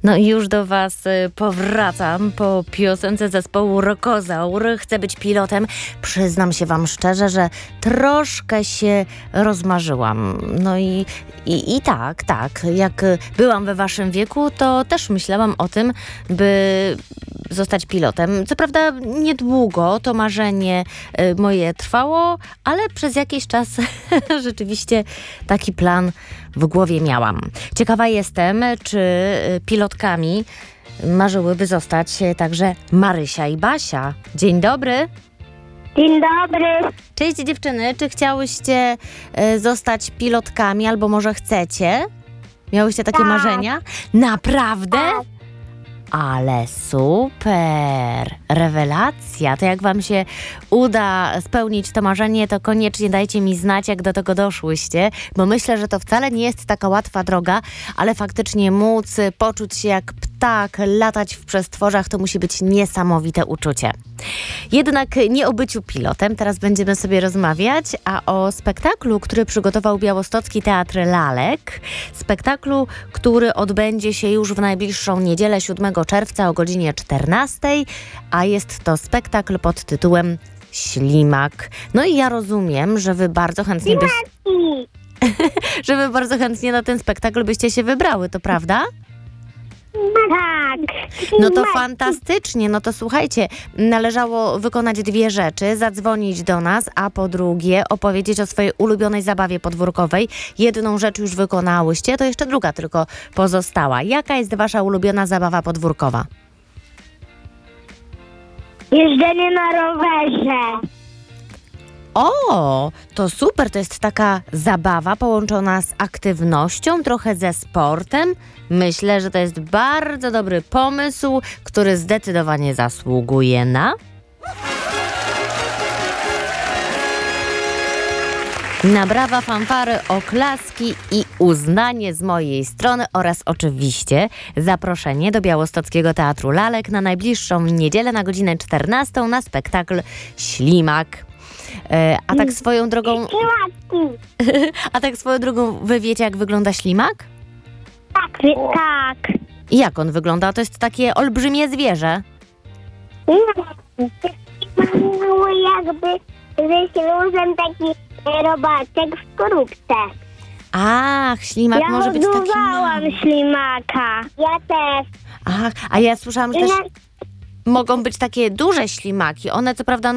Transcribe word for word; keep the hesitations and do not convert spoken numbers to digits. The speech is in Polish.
No i już do Was y, powracam po piosence zespołu Rokozaur. Chcę być pilotem. Przyznam się Wam szczerze, że troszkę się rozmarzyłam. No i, i, i tak, tak. Jak byłam we Waszym wieku, to też myślałam o tym, by zostać pilotem. Co prawda niedługo to marzenie y, moje trwało, ale przez jakiś czas rzeczywiście taki plan w głowie miałam. Ciekawa jestem, czy y, pilotkami marzyłyby zostać także Marysia i Basia. Dzień dobry. Dzień dobry. Cześć dziewczyny, czy chciałyście y, zostać pilotkami, albo może chcecie? Miałyście takie Tak. marzenia? Naprawdę? Tak. Ale super! Rewelacja! To jak Wam się uda spełnić to marzenie, to koniecznie dajcie mi znać, jak do tego doszłyście, bo myślę, że to wcale nie jest taka łatwa droga, ale faktycznie móc poczuć się jak ptak, latać w przestworzach, to musi być niesamowite uczucie. Jednak nie o byciu pilotem, teraz będziemy sobie rozmawiać, a o spektaklu, który przygotował Białostocki Teatr Lalek. Spektaklu, który odbędzie się już w najbliższą niedzielę, siódmego czerwca o godzinie czternastej, a jest to spektakl pod tytułem Ślimak. No i ja rozumiem, że wy bardzo chętnie byś... I że wy bardzo chętnie na ten spektakl byście się wybrały, to prawda? tak. No to fantastycznie, no to słuchajcie, należało wykonać dwie rzeczy, zadzwonić do nas, a po drugie opowiedzieć o swojej ulubionej zabawie podwórkowej. Jedną rzecz już wykonałyście, to jeszcze druga tylko pozostała. Jaka jest wasza ulubiona zabawa podwórkowa? Jeżdżenie na rowerze. O, to super, to jest taka zabawa połączona z aktywnością, trochę ze sportem. Myślę, że to jest bardzo dobry pomysł, który zdecydowanie zasługuje na... Na brawa, fanfary, oklaski i uznanie z mojej strony oraz oczywiście zaproszenie do Białostockiego Teatru Lalek na najbliższą niedzielę na godzinę czternastą na spektakl Ślimak. E, a tak swoją drogą... Ślimaki. A tak swoją drogą, wy wiecie, jak wygląda ślimak? Tak. Tak. I jak on wygląda? To jest takie olbrzymie zwierzę. Mały jakby ze śluzem taki robaczek w skorupce. Ach, ślimak Ja może być taki hodowałam mały. ślimaka. Ja też. Ach, a ja słyszałam, że I też na mogą być takie duże ślimaki. One co prawda